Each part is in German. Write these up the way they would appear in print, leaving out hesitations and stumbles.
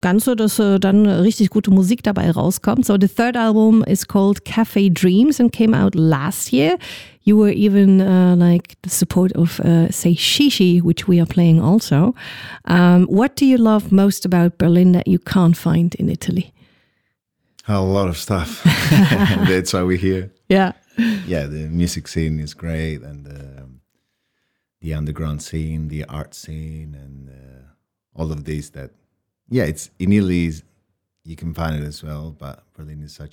Ganze, dass dann richtig gute Musik dabei rauskommt. So the third album is called Cafe Dreams and came out last year. You were even like the support of Say Shishi, which we are playing also. What do you love most about Berlin that you can't find in Italy? A lot of stuff. That's why we're here. Yeah. Yeah, the music scene is great, and the underground scene, the art scene, and all of these that, yeah, it's in Italy, you can find it as well, but Berlin is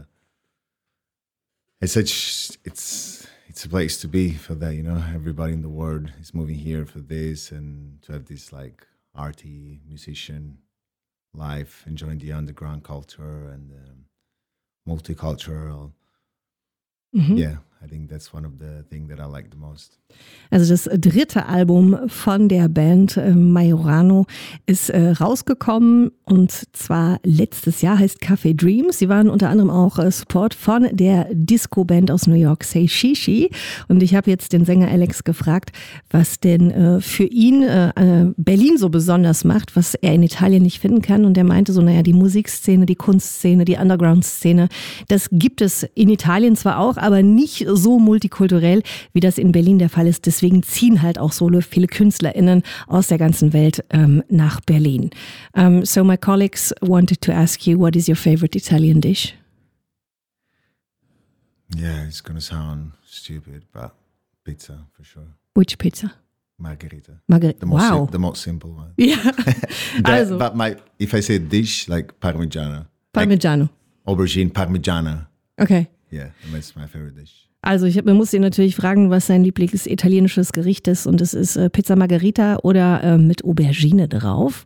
it's a place to be for that, you know. Everybody in the world is moving here for this, and to have this like arty musician life, enjoying the underground culture and multicultural. Yeah, I think that's one of the things that I like the most. Also das dritte Album von der Band Majorano ist rausgekommen, und zwar letztes Jahr, heißt Cafe Dreams. Sie waren unter anderem auch Support von der Disco-Band aus New York, Say Shishi. Und ich habe jetzt den Sänger Alex gefragt, was denn für ihn Berlin so besonders macht, was er in Italien nicht finden kann. Und er meinte so, naja, die Musikszene, die Kunstszene, die Underground-Szene, das gibt es in Italien zwar auch, aber nicht so multikulturell, wie das in Berlin der Fall ist. Deswegen ziehen halt auch so viele KünstlerInnen aus der ganzen Welt nach Berlin. So my colleagues wanted to ask you, what is your favorite Italian dish? Yeah, it's gonna sound stupid, but pizza for sure. Which pizza? Margherita. Wow. The most simple one. Ja, also. But if I say dish, like Parmigiana. Parmigiano. Like Aubergine Parmigiana. Okay. Yeah, that's my favorite dish. Also man muss ihn natürlich fragen, was sein Lieblings-italienisches Gericht ist, und es ist Pizza Margherita oder mit Aubergine drauf.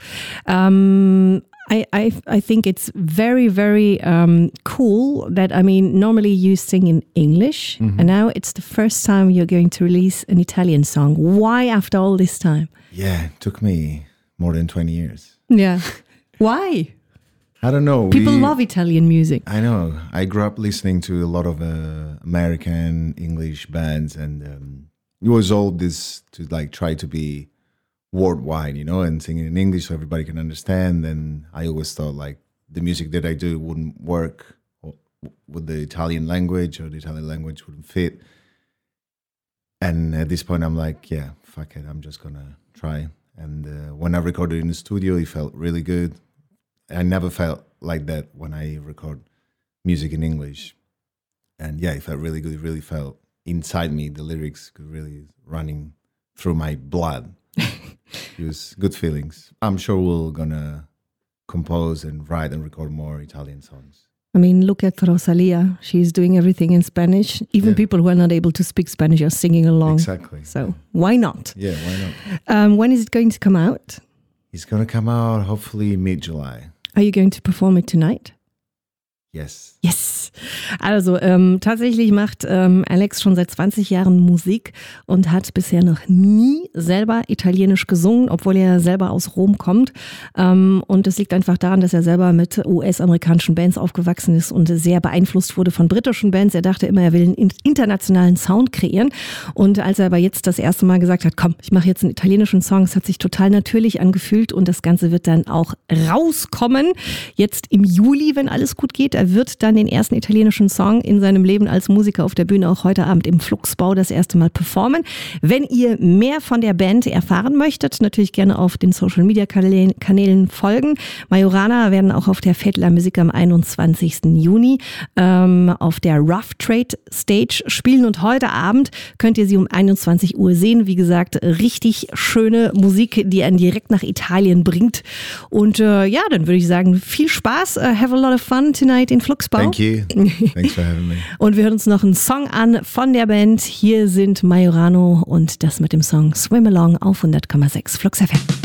I think it's very, very cool that, I mean, normally you sing in English, and now it's the first time you're going to release an Italian song. Why after all this time? Yeah, it took me more than 20 years. Yeah. Why? I don't know. People love Italian music. I know. I grew up listening to a lot of American English bands, and it was all this to like try to be worldwide, you know, and singing in English so everybody can understand. And I always thought like the music that I do wouldn't work with the Italian language, or the Italian language wouldn't fit. And at this point, I'm like, yeah, fuck it, I'm just gonna try. And when I recorded in the studio, it felt really good. I never felt like that when I record music in English. And yeah, it felt really good. It really felt inside me. The lyrics could really running through my blood. It was good feelings. I'm sure we're gonna compose and write and record more Italian songs. I mean, look at Rosalia. She's doing everything in Spanish. Even people who are not able to speak Spanish are singing along. Exactly. So why not? Yeah, why not? When is it going to come out? It's gonna come out hopefully mid-July. Are you going to perform it tonight? Yes. Yes. Also tatsächlich macht Alex schon seit 20 Jahren Musik und hat bisher noch nie selber Italienisch gesungen, obwohl er selber aus Rom kommt. Und es liegt einfach daran, dass er selber mit US-amerikanischen Bands aufgewachsen ist und sehr beeinflusst wurde von britischen Bands. Er dachte immer, er will einen internationalen Sound kreieren. Und als er aber jetzt das erste Mal gesagt hat, komm, ich mache jetzt einen italienischen Song, es hat sich total natürlich angefühlt, und das Ganze wird dann auch rauskommen. Jetzt im Juli, wenn alles gut geht. Er wird dann den ersten italienischen Song in seinem Leben als Musiker auf der Bühne auch heute Abend im Fluxbau das erste Mal performen. Wenn ihr mehr von der Band erfahren möchtet, natürlich gerne auf den Social-Media-Kanälen folgen. Majorana werden auch auf der Fête de la Musique am 21. Juni auf der Rough Trade Stage spielen, und heute Abend könnt ihr sie um 21 Uhr sehen. Wie gesagt, richtig schöne Musik, die einen direkt nach Italien bringt. Und ja, dann würde ich sagen, viel Spaß, have a lot of fun tonight in Fluxbau. Thank you. Thanks for having me. Und wir hören uns noch einen Song an von der Band. Hier sind Majorano und das mit dem Song Swim Along auf 100,6 Flux FM.